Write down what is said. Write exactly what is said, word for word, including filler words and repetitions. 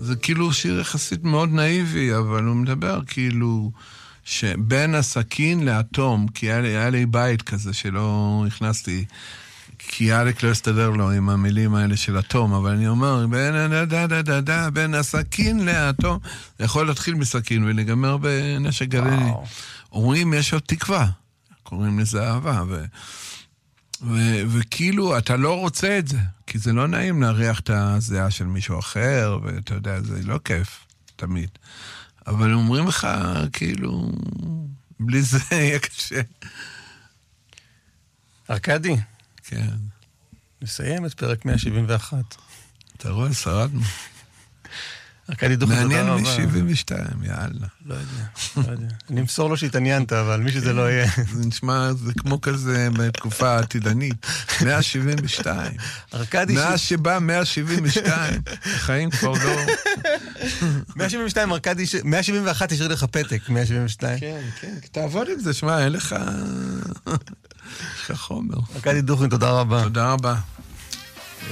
זה כאילו שיר יחסית מאוד נאיבי, אבל הוא מדבר כאילו שבין הסכין לאטום, כי היה לי, היה לי בית כזה שלא הכנסתי, כי אלק לא הסתדר לו עם המילים האלה של אטום, אבל אני אומר, בין, דה, דה, דה, דה, דה, בין הסכין לאטום, זה יכול להתחיל בסכין ולגמר בנשק גרעיני. אומרים, יש עוד תקווה, קוראים לזה אהבה, ו... ו- וכאילו, אתה לא רוצה את זה, כי זה לא נעים להריח את הזיעה של מישהו אחר, ואתה יודע, זה לא כיף, תמיד. אבל אומרים לך, כאילו, בלי זה יהיה קשה. ארקדי. כן. נסיים את פרק מאה שבעים ואחת. אתה רואה, שרדנו. ארקדי דוכן, תודה רבה. מעניין מ-שבעים ושתיים, יאללה. לא יודע, לא יודע. אני אמסור לו שהתעניינת, אבל מי שזה לא יהיה. זה נשמע, זה כמו כזה בתקופה העתידנית. מאה שבעים ושתיים. ארקדי... מאה שבא מאה שבעים ושתיים. החיים כבר לא... מאה שבעים ושתיים, ארקדי... מאה שבעים ואחת תשאיר לך פתק, מאה שבעים ושתיים. כן, כן. תעבוד עם זה, שמע, אין לך... יש לך חומר. ארקדי דוכן, תודה רבה. תודה רבה.